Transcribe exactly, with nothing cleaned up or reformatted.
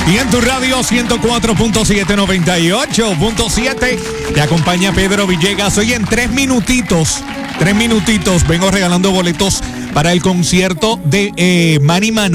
Y en tu radio ciento cuatro punto siete, noventa y ocho punto siete te acompaña Pedro Villegas. Hoy en tres minutitos, tres minutitos vengo regalando boletos para el concierto de eh, Manny Manuel.